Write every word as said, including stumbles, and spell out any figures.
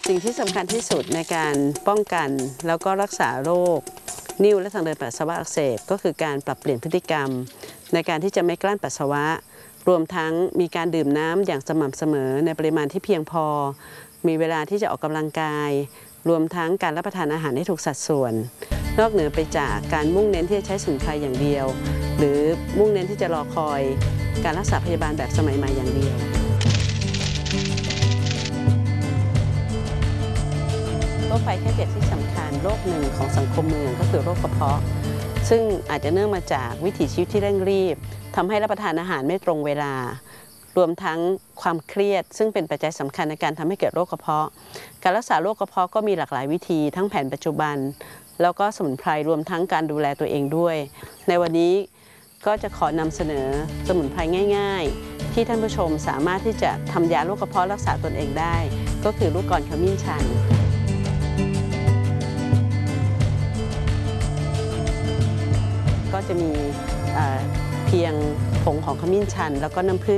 สิ่งที่สำคัญที่สุดในการป้องกันแล้วก็รักษาโรคนิ่วและทางเดินปัสสาวะอักเสบก็คือการปรับเปลี่ยนพฤติกรรมในการที่จะไม่กลั้นปัสสาวะรวมทั้งมีการดื่มน้ำอย่างสม่ำเสมอในปริมาณที่เพียงพอมีเวลาที่จะออกกำลังกายรวมทั้งการรับประทานอาหารให้ถูกสัดส่วนนอกเหนือไปจากการมุ่งเน้นที่จะใช้สมุนไพรอย่างเดียวหรือมุ่งเน้นที่จะรอคอยการรักษาพยาบาลแบบสมัยใหม่อย่างเดียวโรคภัยไข้เจ็บที่สำคัญโรคหนึ่งของสังคมเมืองก็คือโรคกระเพาะซึ่งอาจจะเนื่องมาจากวิถีชีวิตที่เร่งรีบทำให้รับประทานอาหารไม่ตรงเวลารวมทั้งความเครียดซึ่งเป็นปัจจัยสำคัญในการทำให้เกิดโรคกระเพาะการรักษาโรคกระเพาะก็มีหลากหลายวิธีทั้งแผนปัจจุบันแล้วก็สมุนไพรรวมทั้งการดูแลตัวเองด้วยในวันนี้ก็จะขอนำเสนอสมุนไพรง่ายๆที่ท่านผู้ชมสามารถที่จะทำยาโรคกระเพาะรักษาตนเองได้ก็คือลูกกรขมิ้นชันก็จะมีเพียงผงของขมิ้นชันแล้วก็น้ำผึ้ง